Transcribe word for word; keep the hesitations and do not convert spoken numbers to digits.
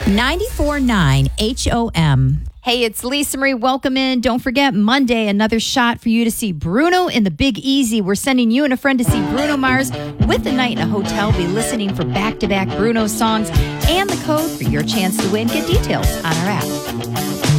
ninety-four point nine H O M. Hey, it's Lisa Marie. Welcome in. Don't forget, Monday, another shot for you to see Bruno in the Big Easy. We're sending you and a friend to see Bruno Mars with a night in a hotel. Be listening for back-to-back Bruno songs and the code for your chance to win. Get details on our app.